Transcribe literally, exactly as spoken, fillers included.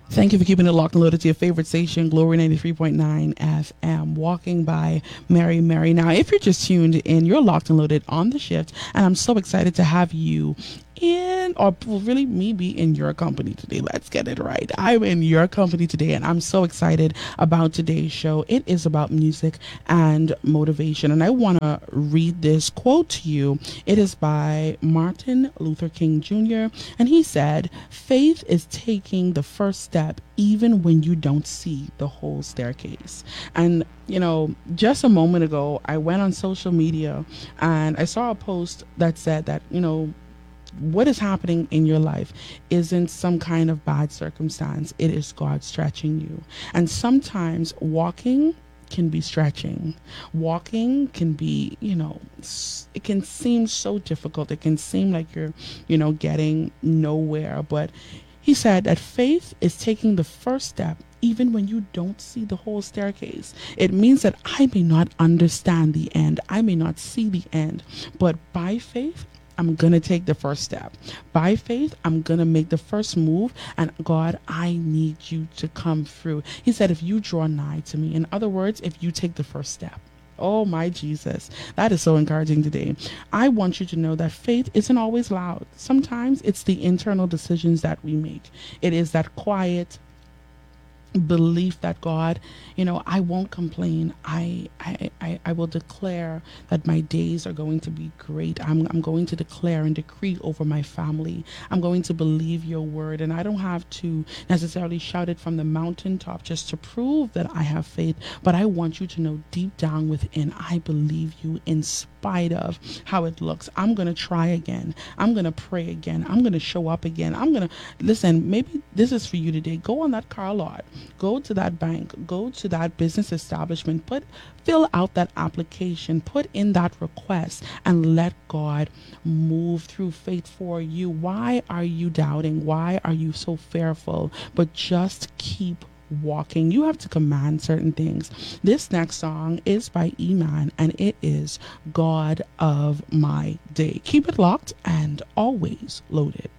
Thank you for keeping it locked and loaded to your favorite station, Glory ninety-three point nine F M. Walking by Mary Mary. Now, if you're just tuned in, you're locked and loaded on the shift, and I'm so excited to have you in, or well, really me be in your company today. Let's get it right. I'm in your company today, and I'm so excited about today's show. It is about music and motivation, and I want to read this quote to you. It is by Martin Luther King Junior, and he said, "Faith is taking the first step even when you don't see the whole staircase." And you know, just a moment ago, I went on social media and I saw a post that said that, you know, what is happening in your life isn't some kind of bad circumstance. It is God stretching you. And sometimes walking can be stretching. Walking can be, you know, it can seem so difficult. It can seem like you're, you know, getting nowhere. But he said that faith is taking the first step even when you don't see the whole staircase. It means that I may not understand the end. I may not see the end. But by faith, I'm going to take the first step. By faith, I'm going to make the first move. And God, I need you to come through. He said, if you draw nigh to me, in other words, if you take the first step. Oh my Jesus, that is so encouraging today. I want you to know that faith isn't always loud. Sometimes it's the internal decisions that we make. It is that quiet belief that God, you know, I won't complain. I, I I I will declare that my days are going to be great. I'm I'm going to declare and decree over my family. I'm going to believe your word, and I don't have to necessarily shout it from the mountaintop just to prove that I have faith, but I want you to know deep down within, I believe you in spite of how it looks. I'm going to try again. I'm going to pray again. I'm going to show up again. I'm going to listen. Maybe this is for you today. Go on that car lot. Go to that bank, go to that business establishment, put fill out that application, put in that request, and let God move through faith for you. Why are you doubting? Why are you so fearful? But just keep walking. You have to command certain things. This next song is by E-Man, and it is God of My Day. Keep it locked and always loaded.